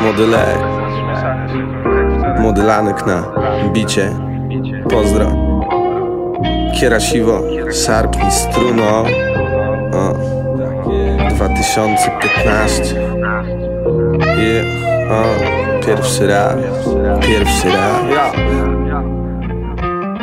Modylanek na bicie. Pozdro. Kierasiwo, szarpnij struno. 2015. Pierwszy raz.